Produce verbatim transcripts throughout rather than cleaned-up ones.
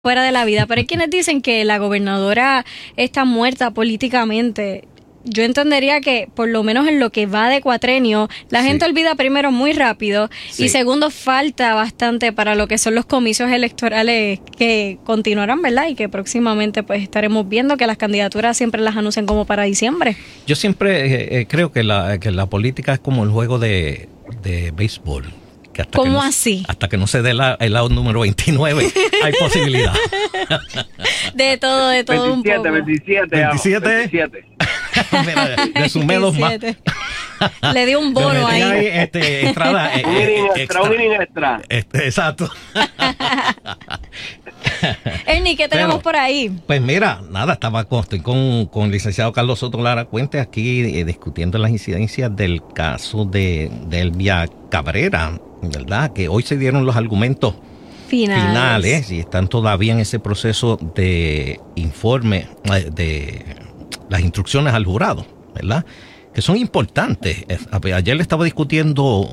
fuera de la vida, pero hay quienes dicen que la gobernadora está muerta políticamente. Yo entendería que por lo menos en lo que va de cuatrenio, la sí. gente olvida primero muy rápido sí. y segundo falta bastante para lo que son los comicios electorales que continuarán, ¿verdad? Y que próximamente pues estaremos viendo que las candidaturas siempre las anuncian como para diciembre. Yo siempre eh, creo que la, que la política es como el juego de, de béisbol. Que hasta ¿Cómo que no, así? Hasta que no se dé la, el out número veintinueve, hay posibilidad. De todo, de todo veintisiete, un poco. veintisiete, veintisiete. veintisiete. Mira, le sumé dos más. Le di un bono ahí. ahí este, entrada, eh, un inning extra, extra, un inning extra. Este, exacto. Ernie, ¿qué tenemos Pero, por ahí? Pues mira, nada, estaba con, estoy con, con el licenciado Carlos Soto Lara Cuente aquí eh, discutiendo las incidencias del caso de, de Elvia Cabrera, ¿verdad? Que hoy se dieron los argumentos finales. finales y están todavía en ese proceso de informe, de las instrucciones al jurado, ¿verdad? Que son importantes. Ayer le estaba discutiendo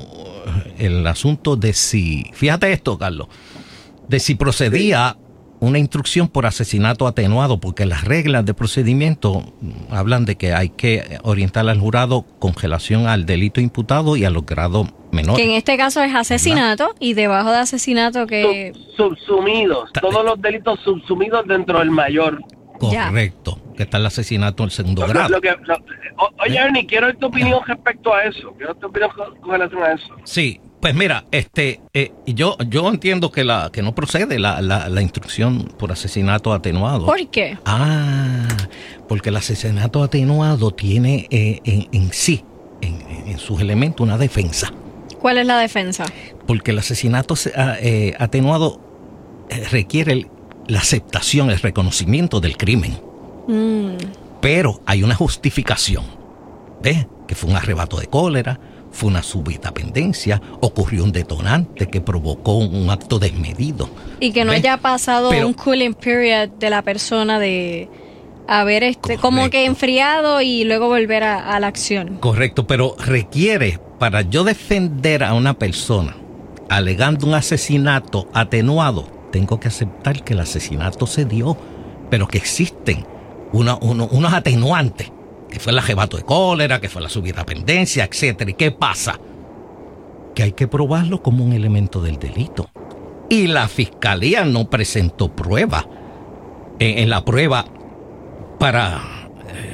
el asunto de si, fíjate esto, Carlos, de si procedía una instrucción por asesinato atenuado, porque las reglas de procedimiento hablan de que hay que orientar al jurado con relación al delito imputado y a los grados menores. Que en este caso es asesinato, ¿verdad? Y debajo de asesinato que... Sub, subsumidos, todos los delitos subsumidos dentro del mayor. Correcto, ya. Que está el asesinato en el segundo lo, grado. Lo que, lo, oye, Ernie, quiero tu opinión respecto a eso. Quiero tu opinión con, con relación a eso. Sí. Pues mira, este, eh, yo yo entiendo que la que no procede la, la, la instrucción por asesinato atenuado. ¿Por qué? Ah, porque el asesinato atenuado tiene eh, en, en sí, en, en sus elementos, una defensa. ¿Cuál es la defensa? Porque el asesinato eh, atenuado eh, requiere el, la aceptación, el reconocimiento del crimen. Mm. Pero hay una justificación, ¿ves? Que fue un arrebato de cólera. Fue una súbita pendencia, ocurrió un detonante que provocó un acto desmedido. Y que no ¿ves? Haya pasado Pero, un cooling period de la persona de haber este correcto. Como que enfriado y luego volver a, a la acción. Correcto, pero requiere, para yo defender a una persona alegando un asesinato atenuado, tengo que aceptar que el asesinato se dio, pero que existen una, uno, unos atenuantes. Que fue el arrebato de cólera, que fue la subida pendencia, etcétera. ¿Y qué pasa? Que hay que probarlo como un elemento del delito. Y la fiscalía no presentó prueba. En, en la prueba, para... Eh,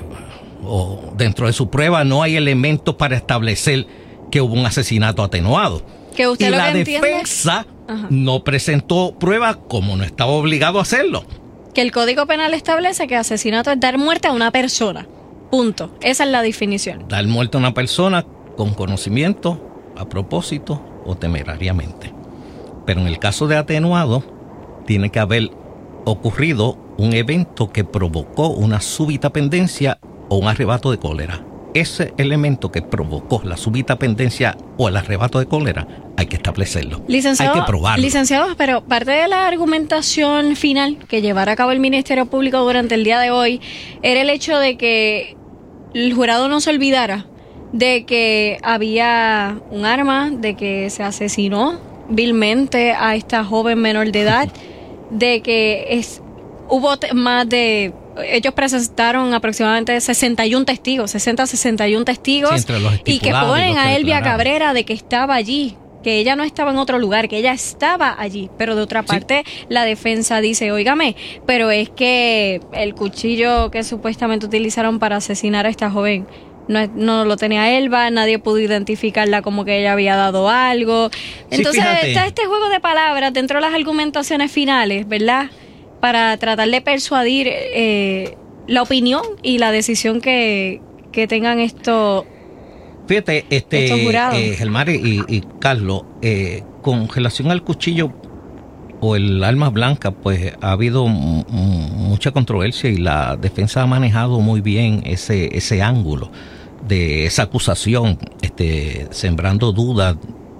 o dentro de su prueba no hay elementos para establecer que hubo un asesinato atenuado. Que usted y lo la que defensa entiende... no presentó prueba como no estaba obligado a hacerlo. Que el Código Penal establece que asesinato es dar muerte a una persona. Punto. Esa es la definición. Dar muerte a una persona con conocimiento, a propósito o temerariamente. Pero en el caso de atenuado, tiene que haber ocurrido un evento que provocó una súbita pendencia o un arrebato de cólera. Ese elemento que provocó la súbita pendencia o el arrebato de cólera, hay que establecerlo. Licenciado, hay que probarlo. Licenciado, pero parte de la argumentación final que llevará a cabo el Ministerio Público durante el día de hoy era el hecho de que el jurado no se olvidara de que había un arma, de que se asesinó vilmente a esta joven menor de edad, de que es, hubo más de... Ellos presentaron aproximadamente sesenta y uno testigos, sesenta a sesenta y uno testigos, sí, entre los y que ponen y a Elvia Cabrera de que estaba allí, que ella no estaba en otro lugar, que ella estaba allí. Pero de otra parte, sí. La defensa dice, óigame, pero es que el cuchillo que supuestamente utilizaron para asesinar a esta joven no, no lo tenía Elva, nadie pudo identificarla como que ella había dado algo. Entonces sí, está este juego de palabras dentro de las argumentaciones finales, ¿verdad? Para tratar de persuadir eh, la opinión y la decisión que, que tengan estos Fíjate, este, estos jurados. Eh, Gelmar y, y Carlos, eh, con relación al cuchillo o el arma blanca, pues ha habido m- m- mucha controversia y la defensa ha manejado muy bien ese, ese ángulo de esa acusación, este, sembrando dudas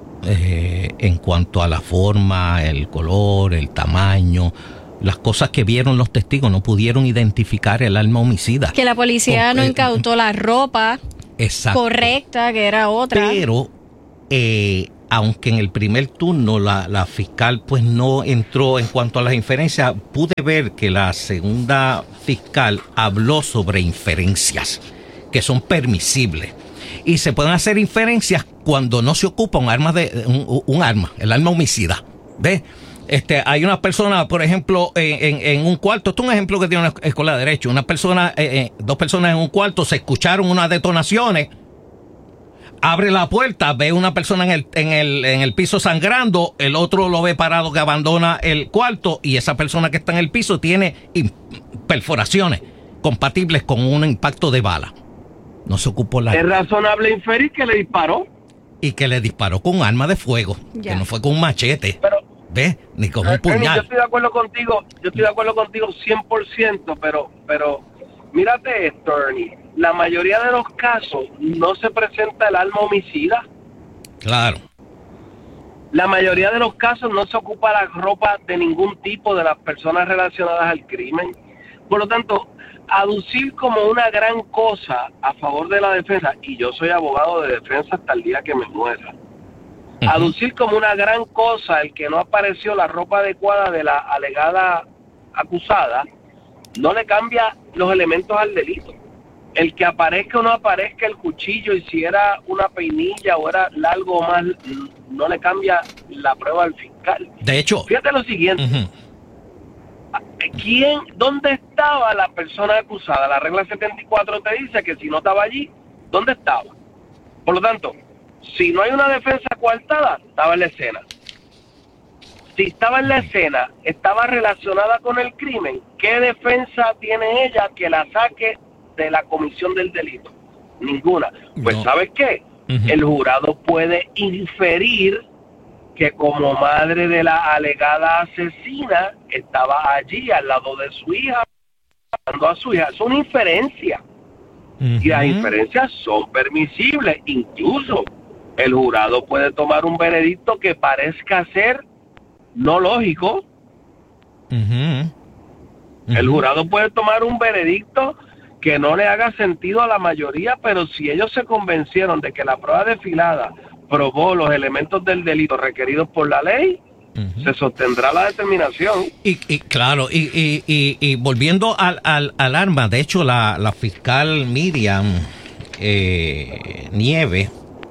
eh, en cuanto a la forma, el color, el tamaño. Las cosas que vieron los testigos, no pudieron identificar el arma homicida. Que la policía Con, no incautó eh, la ropa exacto. correcta, que era otra. Pero eh, aunque en el primer turno la, la fiscal pues no entró en cuanto a las inferencias, pude ver que la segunda fiscal habló sobre inferencias que son permisibles. Y se pueden hacer inferencias cuando no se ocupa un arma, de un, un arma, el arma homicida. ¿Ves? Este, hay una persona, por ejemplo, en, en, en un cuarto, esto es un ejemplo que tiene una escuela de derecho, una persona, eh, eh, dos personas en un cuarto, se escucharon unas detonaciones, abre la puerta, ve una persona en el, en el, en el piso sangrando, el otro lo ve parado que abandona el cuarto y esa persona que está en el piso tiene perforaciones compatibles con un impacto de bala. No se ocupó la... Es razonable inferir que le disparó. Y que le disparó con un arma de fuego, ya. Que no fue con un machete. Pero, ¿ves? Ni con un puñal. Yo estoy de acuerdo contigo, yo estoy de acuerdo contigo cien por ciento, pero, pero mírate esto, Ernie. La mayoría de los casos no se presenta el arma homicida. Claro. La mayoría de los casos no se ocupa la ropa de ningún tipo de las personas relacionadas al crimen. Por lo tanto, aducir como una gran cosa a favor de la defensa, y yo soy abogado de defensa hasta el día que me muera, uh-huh. Aducir como una gran cosa el que no apareció la ropa adecuada de la alegada acusada, no le cambia los elementos al delito. El que aparezca o no aparezca el cuchillo y si era una peinilla o era largo o más, no le cambia la prueba al fiscal. De hecho, fíjate lo siguiente. Uh-huh. ¿Quién, dónde estaba la persona acusada? La regla setenta y cuatro te dice que si no estaba allí, ¿dónde estaba? Por lo tanto, si no hay una defensa coartada, estaba en la escena. Si estaba en la escena, estaba relacionada con el crimen, ¿qué defensa tiene ella que la saque de la comisión del delito? Ninguna. Pues, no. ¿Sabes qué? Uh-huh. El jurado puede inferir que como madre de la alegada asesina estaba allí al lado de su hija, hablando a su hija. Es una inferencia. Uh-huh. Y las inferencias son permisibles. Incluso el jurado puede tomar un veredicto que parezca ser no lógico. Uh-huh. Uh-huh. El jurado puede tomar un veredicto que no le haga sentido a la mayoría, pero si ellos se convencieron de que la prueba desfilada probó los elementos del delito requeridos por la ley, uh-huh. se sostendrá la determinación. Y, y claro, y, y, y, y volviendo al, al, al arma, de hecho la, la fiscal Miriam eh, Nieves,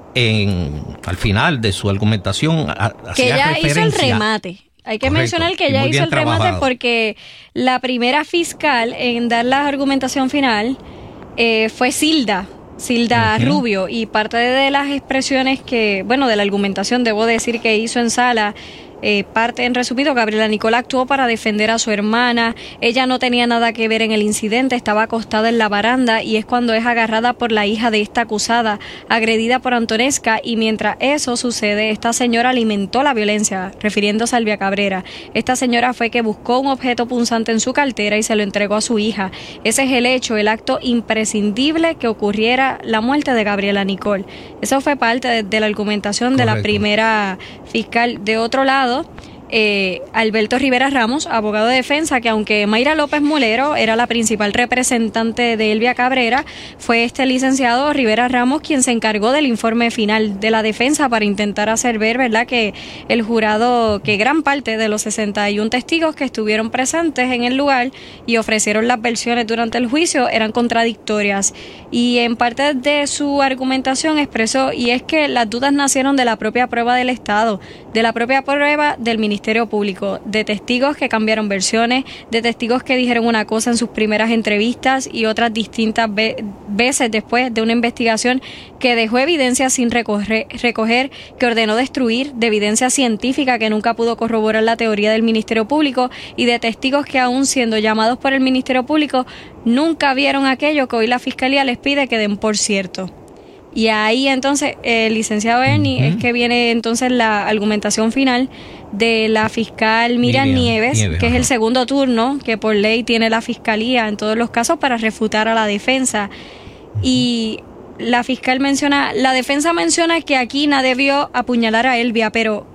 en, al final de su argumentación, a, que hacía ella referencia, hizo el remate. Hay que correcto, mencionar que ella hizo el trabajado. remate porque la primera fiscal en dar la argumentación final eh, fue Silda. Silda uh-huh. Rubio, y parte de las expresiones que, bueno, de la argumentación, debo decir que hizo en sala, eh, parte en resumido, Gabriela Nicol actuó para defender a su hermana, ella no tenía nada que ver en el incidente, estaba acostada en la baranda y es cuando es agarrada por la hija de esta acusada, agredida por Antonesca, y mientras eso sucede, esta señora alimentó la violencia, refiriéndose a Elvia Cabrera. Esta señora fue que buscó un objeto punzante en su cartera y se lo entregó a su hija. Ese es el hecho, el acto imprescindible que ocurriera la muerte de Gabriela Nicol. Eso fue parte de, de la argumentación Correcto. de la primera fiscal. De otro lado, Eh, Alberto Rivera Ramos, abogado de defensa, que aunque Mayra López Mulero era la principal representante de Elvia Cabrera, fue este licenciado Rivera Ramos quien se encargó del informe final de la defensa para intentar hacer ver, ¿verdad?, que el jurado, que gran parte de los sesenta y uno testigos que estuvieron presentes en el lugar y ofrecieron las versiones durante el juicio eran contradictorias. Y en parte de su argumentación expresó, y es que las dudas nacieron de la propia prueba del Estado, de la propia prueba del Ministerio Público, de testigos que cambiaron versiones, de testigos que dijeron una cosa en sus primeras entrevistas y otras distintas ve- veces después de una investigación que dejó evidencia sin recoger, recoger, que ordenó destruir, de evidencia científica que nunca pudo corroborar la teoría del Ministerio Público, y de testigos que aún siendo llamados por el Ministerio Público nunca vieron aquello que hoy la Fiscalía les pide que den por cierto. Y ahí entonces, el eh, licenciado Ernie, uh-huh. es que viene entonces la argumentación final de la fiscal Miriam, Miriam Nieves, Nieves, que ajá. es el segundo turno que por ley tiene la Fiscalía en todos los casos para refutar a la defensa. Uh-huh. Y la fiscal menciona, la defensa menciona que aquí nadie vio apuñalar a Elvia, pero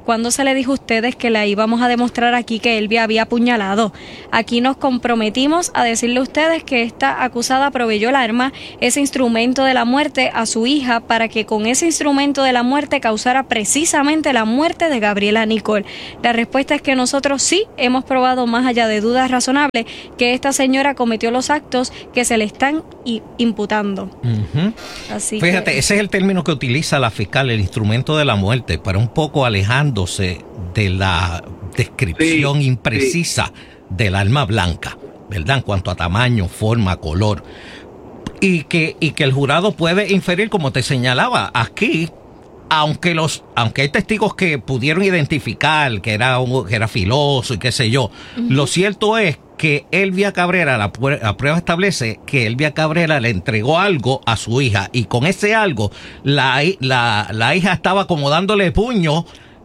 ¿Cuándo se le dijo a ustedes que la íbamos a demostrar aquí que Elvia había apuñalado? Aquí nos comprometimos a decirle a ustedes que esta acusada proveyó el arma, ese instrumento de la muerte, a su hija para que con ese instrumento de la muerte causara precisamente la muerte de Gabriela Nicole. La respuesta es que nosotros sí hemos probado, más allá de dudas razonables, que esta señora cometió los actos que se le están imputando. Uh-huh. Así Fíjate, que... ese es el término que utiliza la fiscal, el instrumento de la muerte, para un poco alejándose de la descripción sí, imprecisa sí. del arma blanca, ¿verdad? En cuanto a tamaño, forma, color. Y que, y que el jurado puede inferir, como te señalaba, aquí, aunque los, aunque hay testigos que pudieron identificar que era un, que era filoso y qué sé yo, uh-huh. lo cierto es que Elvia Cabrera, la, la prueba establece que Elvia Cabrera le entregó algo a su hija, y con ese algo la, la, la hija estaba como dándole puño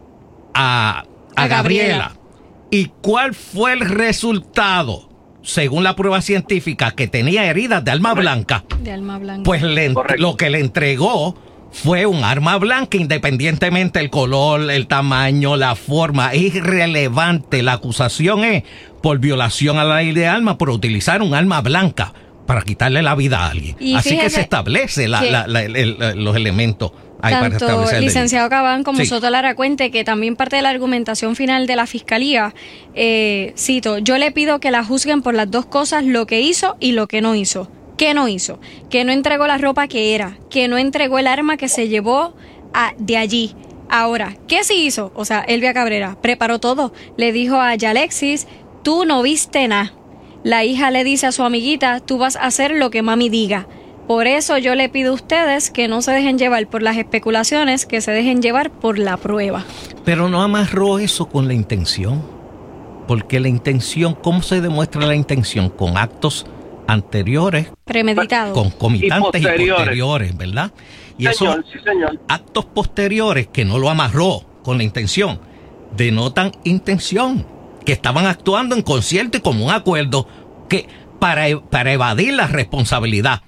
a, a, a Gabriela. Gabriela. ¿Y cuál fue el resultado? Según la prueba científica, que tenía heridas de arma blanca. De arma blanca. Pues le, lo que le entregó fue un arma blanca, independientemente del color, el tamaño, la forma. Es irrelevante. La acusación es por violación a la ley de armas, por utilizar un arma blanca para quitarle la vida a alguien. Y así que se establece la, la, la, el, el, los elementos. Tanto el licenciado Cabán como sí. Soto Lara Cuente, que también parte de la argumentación final de la fiscalía, eh, cito, yo le pido que la juzguen por las dos cosas, lo que hizo y lo que no hizo. ¿Qué no hizo? Que no entregó la ropa que era, que no entregó el arma que se llevó a, de allí. Ahora, ¿qué sí hizo? O sea, Elvia Cabrera preparó todo, le dijo a Yalexis, tú no viste nada. La hija le dice a su amiguita, tú vas a hacer lo que mami diga. Por eso yo le pido a ustedes que no se dejen llevar por las especulaciones, que se dejen llevar por la prueba. Pero no amarró eso con la intención. Porque la intención, ¿cómo se demuestra la intención? Con actos anteriores. Premeditados. Concomitantes y posteriores, y posteriores, ¿verdad? Y señor, esos sí, señor. actos posteriores que no lo amarró con la intención, denotan intención. Que estaban actuando en concierto y como un acuerdo que para, para evadir la responsabilidad.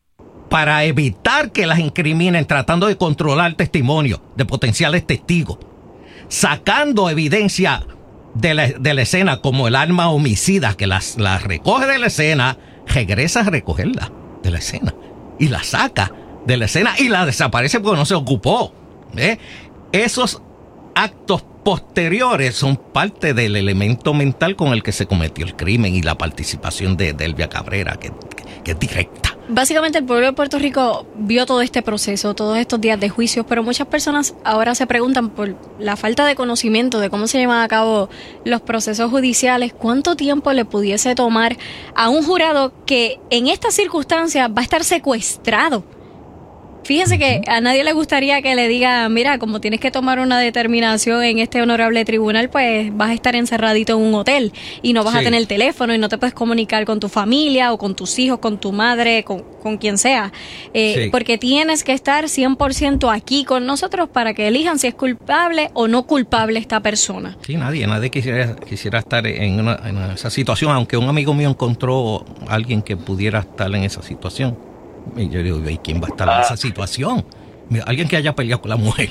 Para evitar que las incriminen, tratando de controlar testimonio de potenciales testigos, sacando evidencia de la, de la escena como el arma homicida, que las, las recoge de la escena, regresa a recogerla de la escena y la saca de la escena y la desaparece porque no se ocupó. ¿eh? Esos actos posteriores son parte del elemento mental con el que se cometió el crimen y la participación de, de Elvia Cabrera, que, que, que es directa. Básicamente el pueblo de Puerto Rico vio todo este proceso, todos estos días de juicios, pero muchas personas ahora se preguntan por la falta de conocimiento de cómo se llevan a cabo los procesos judiciales, cuánto tiempo le pudiese tomar a un jurado que en estas circunstancias va a estar secuestrado. Fíjense que a nadie le gustaría que le diga, mira, como tienes que tomar una determinación en este honorable tribunal, pues vas a estar encerradito en un hotel y no vas sí. a tener teléfono y no te puedes comunicar con tu familia o con tus hijos, con tu madre, con, con quien sea. Eh, sí. Porque tienes que estar cien por ciento aquí con nosotros para que elijan si es culpable o no culpable esta persona. Sí, nadie, nadie quisiera, quisiera estar en, una, en esa situación, aunque un amigo mío encontró a alguien que pudiera estar en esa situación. Y yo digo, ¿y quién va a estar en esa situación? Mira, alguien que haya peleado con la mujer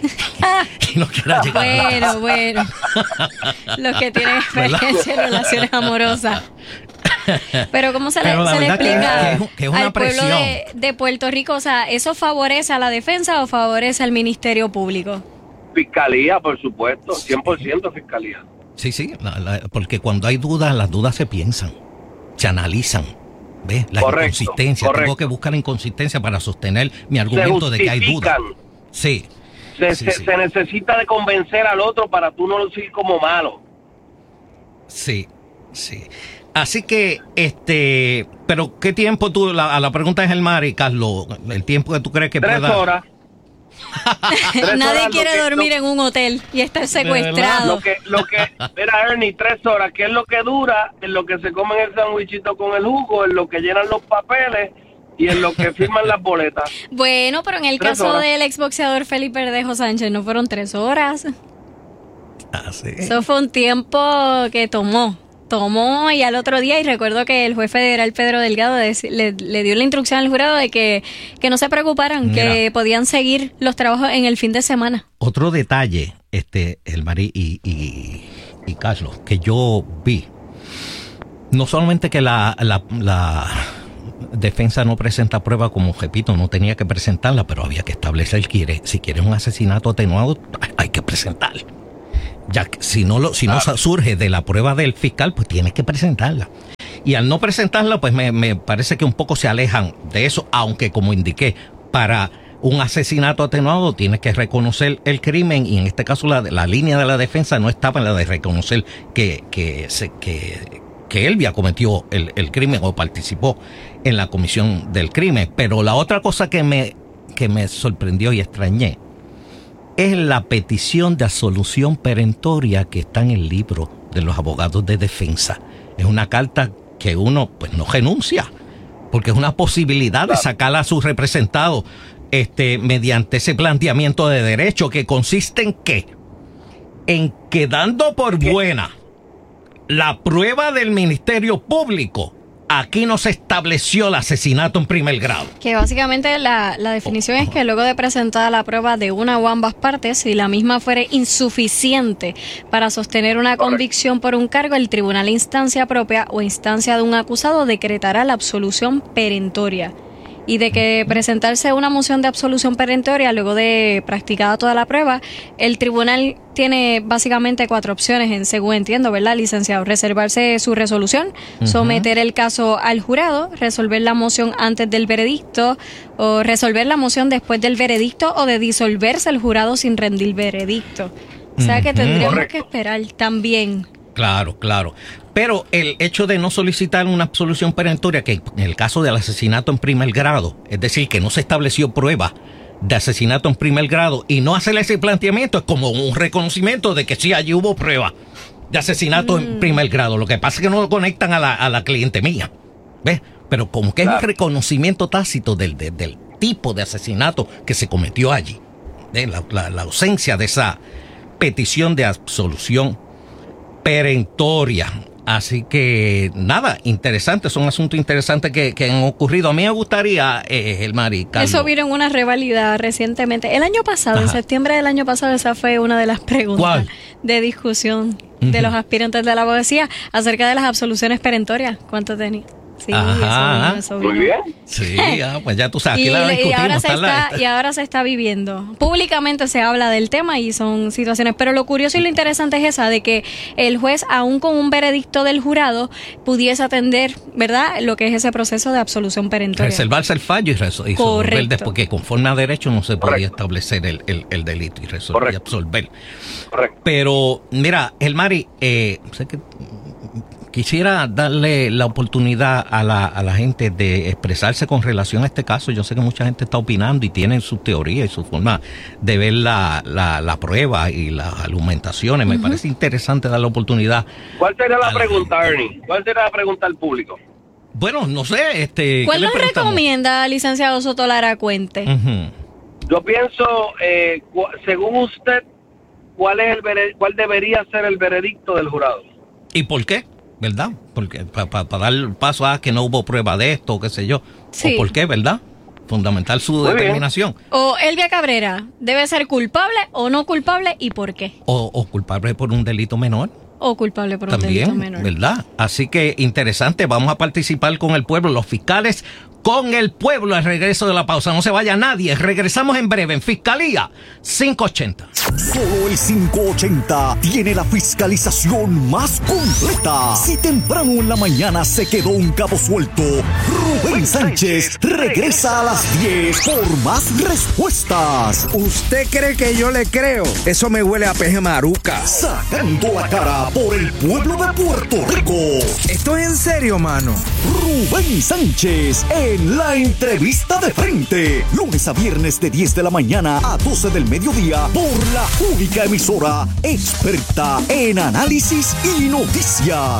y no quiera llegar bueno, a la bueno. Los que tienen experiencia en relaciones amorosas. Pero ¿cómo se, le, se le explica que es, que es una al pueblo de, de Puerto Rico? O sea, ¿eso favorece a la defensa o favorece al Ministerio Público? Fiscalía, por supuesto, cien por ciento fiscalía. Sí, sí, la, la, porque cuando hay dudas, las dudas se piensan, se analizan. ¿Ves? La correcto, inconsistencia. Correcto. Tengo que buscar la inconsistencia para sostener mi argumento de que hay duda. Sí. Se, sí, se, sí. se necesita de convencer al otro para tú no lucir como malo. Sí, sí. Así que, este, pero ¿qué tiempo tú, la, a la pregunta de Germán y Carlos, el tiempo que tú crees que Tres pueda... horas. Nadie quiere que, dormir lo, en un hotel y estar secuestrado. Lo que, lo que, mira, Ernie, tres horas, que es lo que dura, en lo que se comen el sandwichito con el jugo, en lo que llenan los papeles y en lo que firman las boletas. Bueno, pero en el tres caso horas. Del exboxeador Felipe Verdejo Sánchez no fueron tres horas. Ah, sí. Eso fue un tiempo que tomó. Tomó y al otro día, y recuerdo que el juez federal Pedro Delgado de, le, le dio la instrucción al jurado de que, que no se preocuparan, Mira, que podían seguir los trabajos en el fin de semana. Otro detalle, este, el Mari y, y, y Carlos, que yo vi, no solamente que la, la, la defensa no presenta prueba, como repito, no tenía que presentarla, pero había que establecer que si quiere un asesinato atenuado, hay que presentarla. Ya que si no lo, si no claro. surge de la prueba del fiscal, pues tienes que presentarla. Y al no presentarla, pues me, me parece que un poco se alejan de eso, aunque como indiqué, para un asesinato atenuado tienes que reconocer el crimen, y en este caso la, la línea de la defensa no estaba en la de reconocer que, que, se, que, que Elvia cometió el, el crimen o participó en la comisión del crimen. Pero la otra cosa que me, que me sorprendió y extrañé es la petición de absolución perentoria que está en el libro de los abogados de defensa. Es una carta que uno pues no renuncia, porque es una posibilidad de sacar a sus representados este, mediante ese planteamiento de derecho, que consiste en qué, en que dando por buena la prueba del Ministerio Público, aquí no se estableció el asesinato en primer grado. Que básicamente la, la definición oh, es que luego de presentar la prueba de una o ambas partes, si la misma fuere insuficiente para sostener una convicción por un cargo, el tribunal, instancia propia o instancia de un acusado, decretará la absolución perentoria. Y de que presentarse una moción de absolución perentoria luego de practicada toda la prueba, el tribunal tiene básicamente cuatro opciones, en, según entiendo, ¿verdad, licenciado? Reservarse su resolución, uh-huh. someter el caso al jurado, resolver la moción antes del veredicto, o resolver la moción después del veredicto, o de disolverse el jurado sin rendir veredicto. O sea uh-huh. que tendríamos Correcto. que esperar también. Claro, claro. Pero el hecho de no solicitar una absolución perentoria, que en el caso del asesinato en primer grado, es decir, que no se estableció prueba de asesinato en primer grado, y no hacer ese planteamiento es como un reconocimiento de que sí, allí hubo prueba de asesinato mm. en primer grado. Lo que pasa es que no lo conectan a la, a la cliente mía, ¿ves? Pero como que claro. es un reconocimiento tácito del, de, del tipo de asesinato que se cometió allí, ¿ves? La, la, la ausencia de esa petición de absolución perentoria. Así que, nada, interesante, son asuntos interesantes que, que han ocurrido. A mí me gustaría, eh, el Mari, Carlos. Eso vino en una revalida recientemente. El año pasado, Ajá. en septiembre del año pasado, esa fue una de las preguntas ¿Cuál? de discusión uh-huh. de los aspirantes de la abogacía acerca de las absoluciones perentorias. ¿Cuánto tenía? Sí, Ajá. Eso, eso Muy bien. Sí, ah, pues ya tú sabes, aquí y, la discutimos. Y ahora, se está, la... y ahora se está viviendo. Públicamente se habla del tema y son situaciones. Pero lo curioso y lo interesante es esa, de que el juez, aún con un veredicto del jurado, pudiese atender, ¿verdad?, lo que es ese proceso de absolución perentoria. Reservarse el fallo y, resolver, y resolver después, porque conforme a derecho no se podía Correcto. establecer el, el, el delito y resolver Correcto. y absolver. Correcto. Pero, mira, el Mari, eh, sé que... Quisiera darle la oportunidad a la, a la gente de expresarse con relación a este caso. Yo sé que mucha gente está opinando y tienen sus teorías y su forma de ver la, la, la prueba y las argumentaciones. Me uh-huh. parece interesante dar la oportunidad. ¿Cuál sería la pregunta, la Ernie? ¿Cuál sería la pregunta al público? Bueno, no sé. este. ¿Cuál nos recomienda, licenciado Soto Lara, cuente? Uh-huh. Yo pienso, eh, cu- según usted, ¿cuál, es el vered- ¿cuál debería ser el veredicto del jurado? ¿Y por qué? ¿Verdad? Porque para pa, pa dar paso a que no hubo prueba de esto, qué sé yo. Sí. ¿O por qué, verdad? Fundamental su Muy determinación. Bien. O Elvia Cabrera, ¿debe ser culpable o no culpable y por qué? O, o culpable por un delito menor. O culpable por También, un delito menor. ¿Verdad? Así que interesante, vamos a participar con el pueblo, los fiscales con el pueblo al regreso de la pausa. No se vaya nadie, regresamos en breve en Fiscalía cinco ochenta. Solo el cinco ochenta tiene la fiscalización más completa. Si temprano en la mañana se quedó un cabo suelto, Rubén Sánchez regresa a las diez por más respuestas. ¿Usted cree que yo le creo? Eso me huele a peje maruca. Sacando la cara por el pueblo de Puerto Rico. ¿Esto es en serio, mano? Rubén Sánchez en La Entrevista de Frente. Lunes a viernes de diez de la mañana a doce del mediodía por la única emisora experta en análisis y noticias.